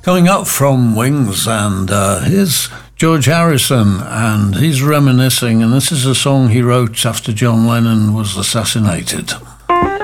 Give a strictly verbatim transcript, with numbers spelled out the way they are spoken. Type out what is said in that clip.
Coming up from Wings, and uh, here's George Harrison, and he's reminiscing, and this is a song he wrote after John Lennon was assassinated.